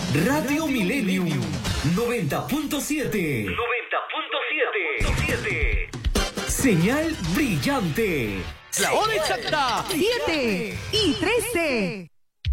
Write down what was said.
Radio Millennium 90.7. 90.7. Señal brillante. La hora exacta, 7:13.